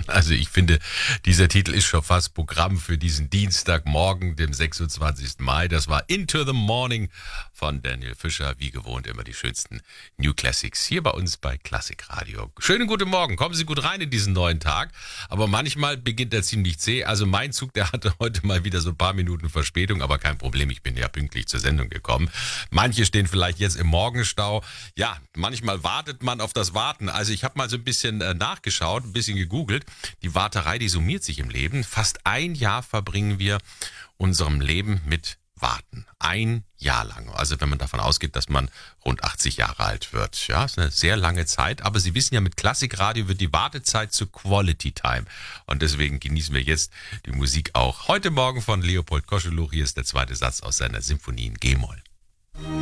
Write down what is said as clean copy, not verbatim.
Also ich finde, dieser Titel ist schon fast Programm für diesen Dienstagmorgen, dem 26. Mai. Das war Into the Morning von Daniel Fischer. Wie gewohnt immer die schönsten New Classics hier bei uns bei Klassik Radio. Schönen guten Morgen. Kommen Sie gut rein in diesen neuen Tag. Aber manchmal beginnt er ziemlich zäh. Also mein Zug, der hatte heute mal wieder so ein paar Minuten Verspätung, aber kein Problem. Ich bin ja pünktlich zur Sendung gekommen. Manche stehen vielleicht jetzt im Morgenstau. Ja, manchmal wartet man auf das Warten. Also ich habe mal so ein bisschen nachgeschaut, ein bisschen gegoogelt. Die Warterei, die summiert sich im Leben. Fast ein Jahr verbringen wir unserem Leben mit Warten. Ein Jahr lang. Also wenn man davon ausgeht, dass man rund 80 Jahre alt wird. Ja, ist eine sehr lange Zeit. Aber Sie wissen ja, mit Klassikradio wird die Wartezeit zu Quality Time. Und deswegen genießen wir jetzt die Musik auch heute Morgen von Leopold Koscheluch. Hier ist der zweite Satz aus seiner Symphonie in G-Moll.